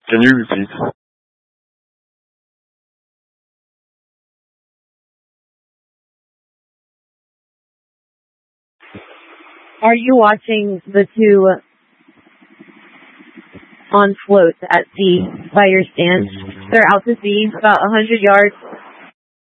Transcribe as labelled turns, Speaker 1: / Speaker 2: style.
Speaker 1: Can you repeat?
Speaker 2: Are you watching the two on floats at sea by your stand? They're out to sea, about 100 yards